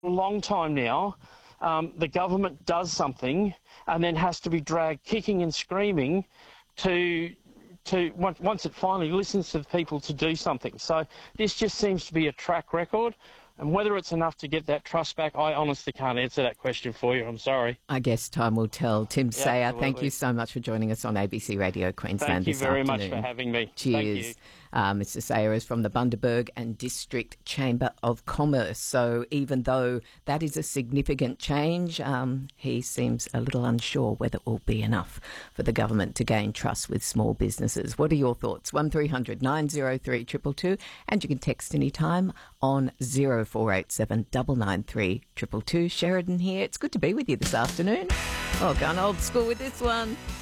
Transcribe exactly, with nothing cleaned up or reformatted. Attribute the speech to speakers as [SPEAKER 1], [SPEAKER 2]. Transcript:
[SPEAKER 1] a long time now, um, the government does something and then has to be dragged kicking and screaming to to once it finally listens to the people to do something. So this just seems to be a track record. And whether it's enough to get that trust back, I honestly can't answer that question for you. I'm sorry.
[SPEAKER 2] I guess time will tell. Tim
[SPEAKER 1] Yeah,
[SPEAKER 2] Sayer,
[SPEAKER 1] absolutely.
[SPEAKER 2] thank you so much for joining us on A B C Radio Queensland
[SPEAKER 1] Thank you
[SPEAKER 2] this
[SPEAKER 1] very
[SPEAKER 2] afternoon.
[SPEAKER 1] much for having me.
[SPEAKER 2] Cheers.
[SPEAKER 1] Thank you.
[SPEAKER 2] Uh, Mister Sayer is from the Bundaberg and District Chamber of Commerce. So even though that is a significant change, um, he seems a little unsure whether it will be enough for the government to gain trust with small businesses. What are your thoughts? one three hundred nine oh three two two two, and you can text anytime on zero four eight seven nine nine three two two two. Sheridan here. It's good to be with you this afternoon. Oh, going old school with this one.